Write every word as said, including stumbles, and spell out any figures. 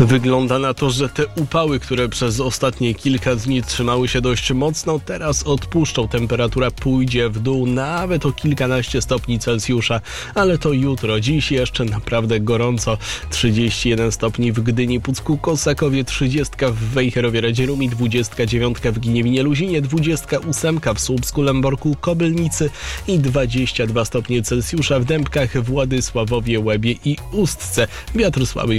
Wygląda na to, że te upały, które przez ostatnie kilka dni trzymały się dość mocno, teraz odpuszczą. Temperatura pójdzie w dół nawet o kilkanaście stopni Celsjusza, ale to jutro. Dziś jeszcze naprawdę gorąco. trzydzieści jeden stopni w Gdyni, Pucku, Kosakowie, trzydzieści w Wejherowie, Radzierumi, dwadzieścia dziewięć w Gniewinie, Luzinie, dwadzieścia osiem w Słupsku, Lęborku, Kobylnicy i dwadzieścia dwa stopnie Celsjusza w Dębkach, Władysławowie, Łebie i Ustce. Wiatr słaby